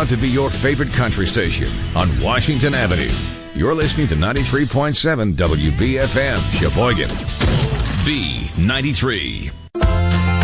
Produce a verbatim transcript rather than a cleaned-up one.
proud to be your favorite country station on Washington Avenue. You're listening to ninety-three point seven W B F M, Sheboygan. B ninety-three.